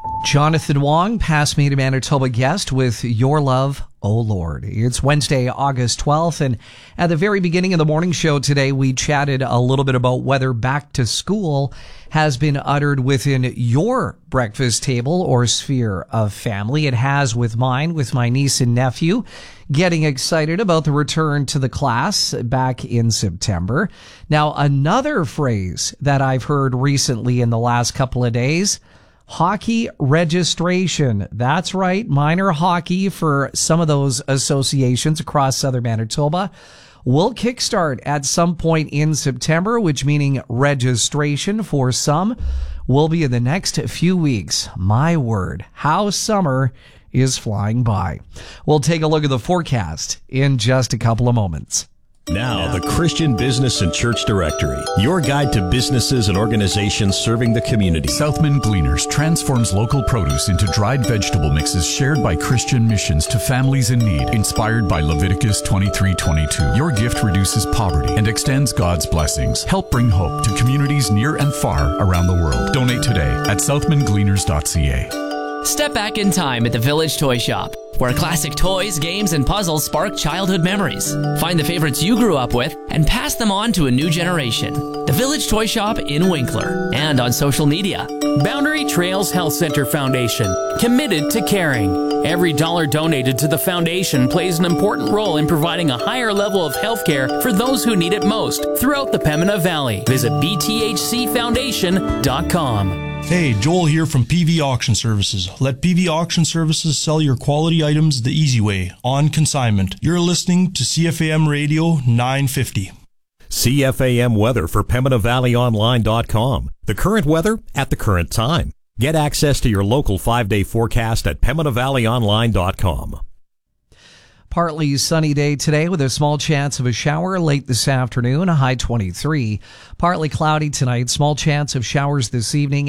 Jonathan Wong, Past Me to Manitoba guest with Your Love, Oh Lord. It's Wednesday, August 12th, and at the very beginning of the morning show today, we chatted a little bit about whether back to school has been uttered within your breakfast table or sphere of family. It has with mine, with my niece and nephew, getting excited about the return to the class back in September. Now, another phrase that I've heard recently in the last couple of days, hockey registration. That's right. Minor hockey for some of those associations across southern Manitoba will kickstart at some point in September, which meaning registration for some will be in the next few weeks. My word, how summer is flying by. We'll take a look at the forecast in just a couple of moments. Now, the Christian Business and Church Directory, your guide to businesses and organizations serving the community. Southman Gleaners transforms local produce into dried vegetable mixes shared by Christian missions to families in need, inspired by Leviticus 23:22. Your gift reduces poverty and extends God's blessings. Help bring hope to communities near and far around the world. Donate today at southmangleaners.ca. Step back in time at the Village Toy Shop, where classic toys, games, and puzzles spark childhood memories. Find the favorites you grew up with and pass them on to a new generation. The Village Toy Shop in Winkler and on social media. Boundary Trails Health Center Foundation, committed to caring. Every dollar donated to the foundation plays an important role in providing a higher level of health care for those who need it most throughout the Pembina Valley. Visit bthcfoundation.com. Hey, Joel here from PV Auction Services. Let PV Auction Services sell your quality items the easy way, on consignment. You're listening to CFAM Radio 950. CFAM weather for PembinaValleyOnline.com. The current weather at the current time. Get access to your local 5-day forecast at PembinaValleyOnline.com. Partly sunny day today with a small chance of a shower late this afternoon, a high 23. Partly cloudy tonight, small chance of showers this evening.